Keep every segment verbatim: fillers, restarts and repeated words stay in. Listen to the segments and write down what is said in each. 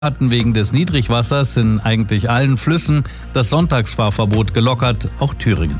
hatten wegen des Niedrigwassers in eigentlich allen Flüssen das Sonntagsfahrverbot gelockert, auch Thüringen.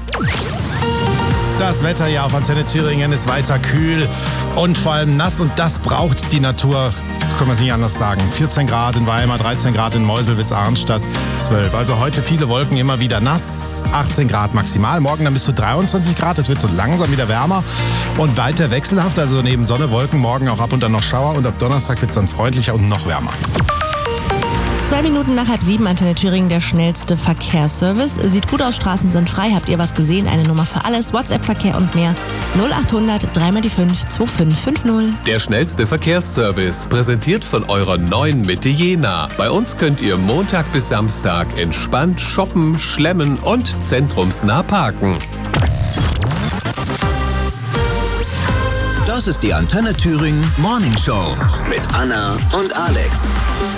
Das Wetter hier auf Antenne Thüringen ist weiter kühl und vor allem nass und das braucht die Natur, können wir es nicht anders sagen. vierzehn Grad in Weimar, dreizehn Grad in Meuselwitz-Arnstadt, zwölf. Also heute viele Wolken, immer wieder nass, achtzehn Grad maximal. Morgen dann bis zu dreiundzwanzig Grad, es wird so langsam wieder wärmer und weiter wechselhaft. Also neben Sonne, Wolken, morgen auch ab und an noch Schauer und ab Donnerstag wird es dann freundlicher und noch wärmer. Zwei Minuten nach halb sieben, Antenne Thüringen, der schnellste Verkehrsservice. Sieht gut aus, Straßen sind frei. Habt ihr was gesehen? Eine Nummer für alles. WhatsApp-Verkehr und mehr. null achthundert drei mal die fünf zwei fünf fünf null. Der schnellste Verkehrsservice, präsentiert von eurer neuen Mitte Jena. Bei uns könnt ihr Montag bis Samstag entspannt shoppen, schlemmen und zentrumsnah parken. Das ist die Antenne Thüringen Morning Show mit Anna und Alex.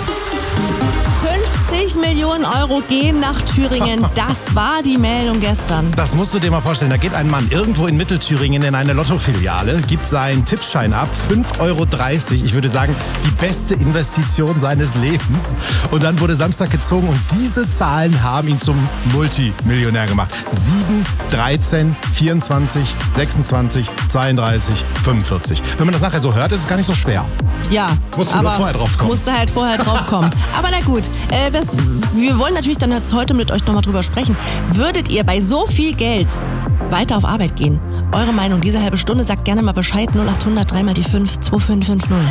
fünfzig Millionen Euro gehen nach Thüringen. Das war die Meldung gestern. Das musst du dir mal vorstellen. Da geht ein Mann irgendwo in Mittelthüringen in eine Lottofiliale, gibt seinen Tippschein ab, fünf Euro dreißig. Ich würde sagen, die beste Investition seines Lebens. Und dann wurde Samstag gezogen und diese Zahlen haben ihn zum Multimillionär gemacht. sieben, dreizehn, vierundzwanzig, sechsundzwanzig, zweiunddreißig, fünfundvierzig. Wenn man das nachher so hört, ist es gar nicht so schwer. Ja, Musst du aber nur vorher drauf kommen. Musst du halt vorher drauf kommen. Aber na gut, äh, das, wir wollen natürlich dann jetzt heute mit euch nochmal drüber sprechen. Würdet ihr bei so viel Geld weiter auf Arbeit gehen? Eure Meinung, diese halbe Stunde, sagt gerne mal Bescheid. null achthundert drei mal die fünf zwei fünf fünf null.